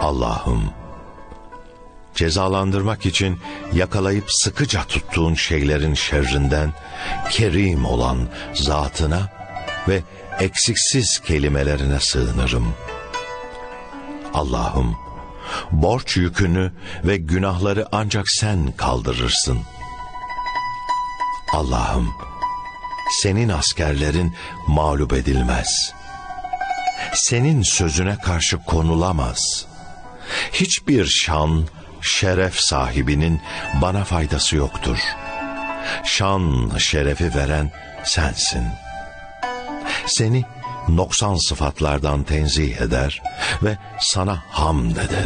Allah'ım, cezalandırmak için yakalayıp sıkıca tuttuğun şeylerin şerrinden kerim olan zatına ve eksiksiz kelimelerine sığınırım. Allah'ım, borç yükünü ve günahları ancak sen kaldırırsın. Allah'ım, senin askerlerin mağlup edilmez. Senin sözüne karşı konulamaz. Hiçbir şan, şeref sahibinin bana faydası yoktur. Şan, şerefi veren sensin. Seni noksan sıfatlardan tenzih eder ve sana hamd ederim.